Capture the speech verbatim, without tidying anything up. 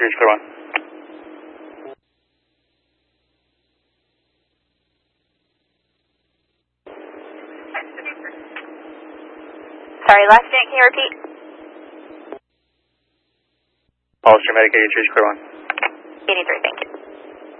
Church Clear one. Sorry, last minute, can you repeat? Hollister Medicaid Church Clear one. eighty-three, thank you.